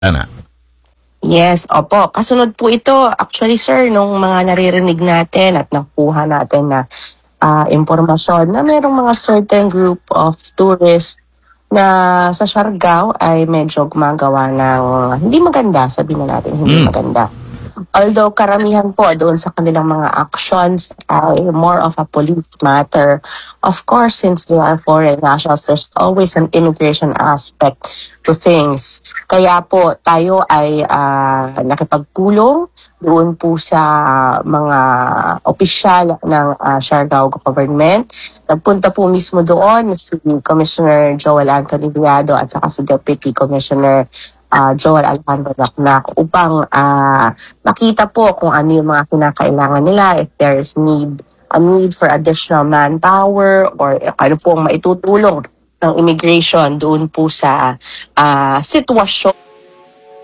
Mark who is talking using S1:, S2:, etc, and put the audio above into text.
S1: Ana.
S2: Yes, opo. Kasunod po ito. Actually, sir, nung mga naririnig natin at nakuha natin na impormasyon na merong mga certain group of tourists na sa Siargao ay medyo gumagawa ng hindi maganda, sabihin na natin hindi maganda. Although karamihan po doon sa kanilang mga actions ay more of a police matter. Of course, since they are foreign nationals, there's always an immigration aspect to things. Kaya po tayo ay nakipagpulong doon po sa mga opisyal ng Siargao government. Nagpunta po mismo doon si Commissioner Joel Anthony Viado at saka si Deputy Commissioner Joel Alejandro Naknak upang makita po kung ano yung mga kinakailangan nila, if there's a need for additional manpower or ano po ang maitutulong ng immigration doon po sa sitwasyon